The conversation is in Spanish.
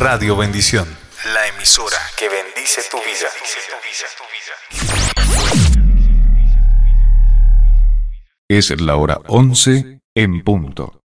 Radio Bendición, la emisora que bendice tu vida. Es la hora 11 en punto.